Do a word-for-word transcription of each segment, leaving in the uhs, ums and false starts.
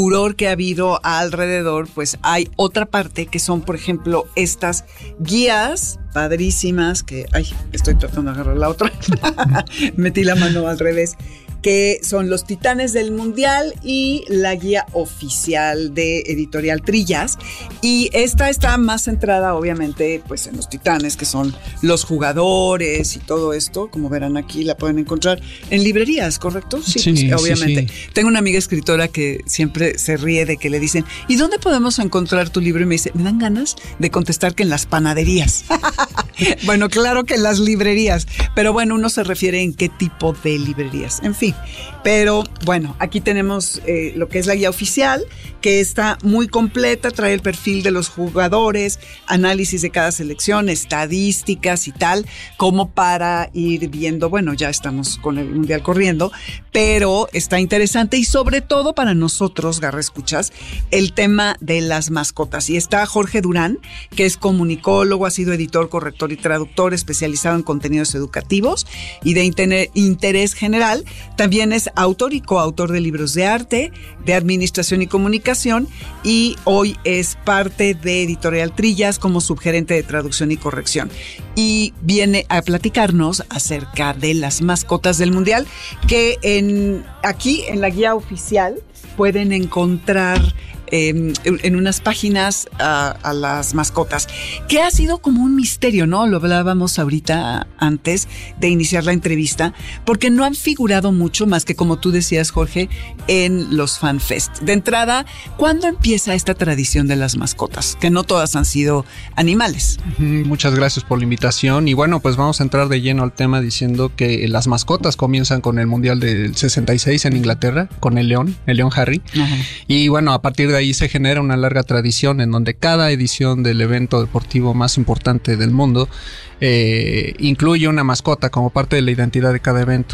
furor que ha habido alrededor, pues hay otra parte que son, por ejemplo, estas guías padrísimas que, ay, estoy tratando de agarrar la otra, metí la mano al revés, que son los Titanes del Mundial y la guía oficial de Editorial Trillas. Y esta está más centrada, obviamente, pues en los Titanes, que son los jugadores y todo esto. Como verán aquí, la pueden encontrar en librerías, ¿correcto? Sí, sí, sí obviamente. Sí, sí. Tengo una amiga escritora que siempre se ríe de que le dicen, ¿y dónde podemos encontrar tu libro? Y me dice, me dan ganas de contestar que en las panaderías. Bueno, claro que en las librerías, pero bueno, uno se refiere en qué tipo de librerías. En fin. Pero bueno, aquí tenemos eh, lo que es la guía oficial, que está muy completa, trae el perfil de los jugadores, análisis de cada selección, estadísticas y tal, como para ir viendo, bueno, ya estamos con el Mundial corriendo, pero está interesante y sobre todo para nosotros, Garra Escuchas, el tema de las mascotas. Y está Jorge Durán, que es comunicólogo, ha sido editor, corrector y traductor especializado en contenidos educativos y de interés general. También es autor y coautor de libros de arte, de administración y comunicación, y hoy es parte de Editorial Trillas como subgerente de traducción y corrección. Y viene a platicarnos acerca de las mascotas del Mundial, que en, aquí en la guía oficial pueden encontrar Eh, en unas páginas a, a las mascotas, que ha sido como un misterio, ¿no? Lo hablábamos ahorita antes de iniciar la entrevista, porque no han figurado mucho más que, como tú decías, Jorge, en los FanFest. De entrada, ¿cuándo empieza esta tradición de las mascotas? Que no todas han sido animales. Muchas gracias por la invitación. Y bueno, pues vamos a entrar de lleno al tema diciendo que las mascotas comienzan con el Mundial del sesenta y seis en Inglaterra, con el león, el león Harry. Ajá. Y bueno, a partir de ahí se genera una larga tradición en donde cada edición del evento deportivo más importante del mundo eh, incluye una mascota como parte de la identidad de cada evento.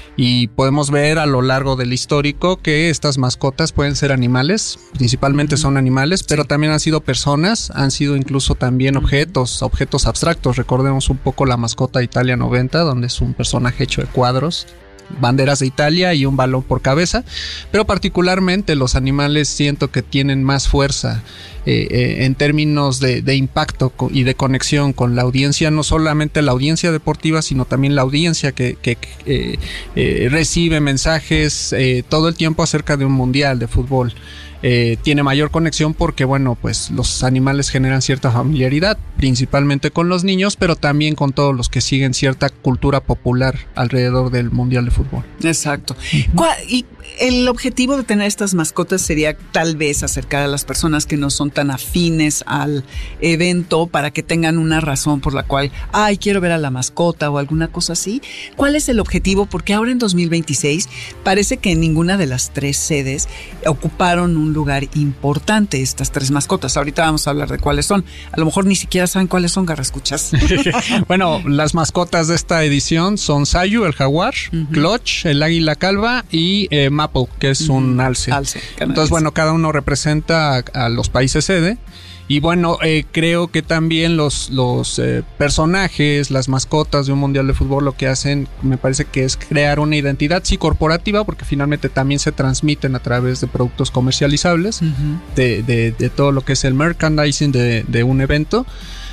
Y podemos ver a lo largo del histórico que estas mascotas pueden ser animales, principalmente son animales, pero también han sido personas, han sido incluso también objetos, objetos abstractos. Recordemos un poco la mascota de Italia noventa, donde es un personaje hecho de cuadros, banderas de Italia y un balón por cabeza, pero particularmente los animales siento que tienen más fuerza eh, eh, en términos de, de impacto y de conexión con la audiencia, no solamente la audiencia deportiva, sino también la audiencia que, que eh, eh, recibe mensajes eh, todo el tiempo acerca de un mundial de fútbol. Eh, tiene mayor conexión porque, bueno, pues los animales generan cierta familiaridad, principalmente con los niños, pero también con todos los que siguen cierta cultura popular alrededor del Mundial de Fútbol. Exacto. Uh-huh. Y el objetivo de tener estas mascotas sería tal vez acercar a las personas que no son tan afines al evento para que tengan una razón por la cual, ay, quiero ver a la mascota o alguna cosa así. ¿Cuál es el objetivo? Porque ahora en dos mil veintiséis parece que ninguna de las tres sedes ocuparon un lugar importante estas tres mascotas. Ahorita vamos a hablar de cuáles son. A lo mejor ni siquiera saben cuáles son, Garra Escuchas. Bueno, las mascotas de esta edición son Sayu, el jaguar, uh-huh. Clutch, el águila calva y eh, Maple, que es uh-huh. un alce. alce Entonces, bueno, cada uno representa a, a los países sede. Y bueno, eh, creo que también los, los eh, personajes, las mascotas de un mundial de fútbol lo que hacen, me parece que es crear una identidad, sí, corporativa, porque finalmente también se transmiten a través de productos comercializables, uh-huh. de, de, de todo lo que es el merchandising de, de un evento.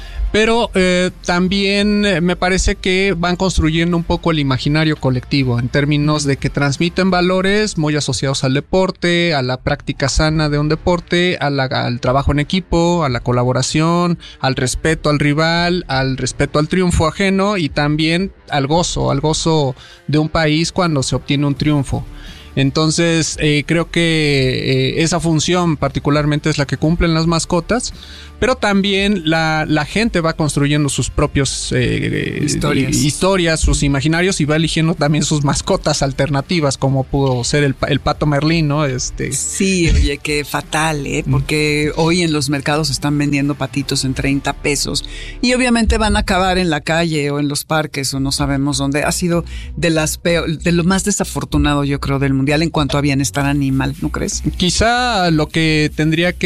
Pero eh, también me parece que van construyendo un poco el imaginario colectivo en términos de que transmiten valores muy asociados al deporte, a la práctica sana de un deporte, a la, al trabajo en equipo, a la colaboración, al respeto al rival, al respeto al triunfo ajeno y también al gozo, al gozo de un país cuando se obtiene un triunfo. Entonces eh, creo que eh, esa función particularmente es la que cumplen las mascotas, pero también la, la gente va construyendo sus propios eh, historias. historias, sus imaginarios y va eligiendo también sus mascotas alternativas, como pudo ser el, el pato Merlín, ¿no? Este... Sí, oye, qué fatal, ¿eh? Porque hoy en los mercados están vendiendo patitos en treinta pesos y obviamente van a acabar en la calle o en los parques o no sabemos dónde. Ha sido de las peor, de lo más desafortunado, yo creo, del mundial en cuanto a bienestar animal, ¿no crees? Quizá lo que tendría que